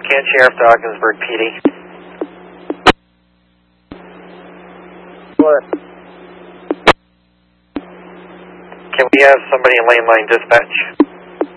Kent Sheriff, Ogdensburg PD. What? Can we have somebody in lane line dispatch?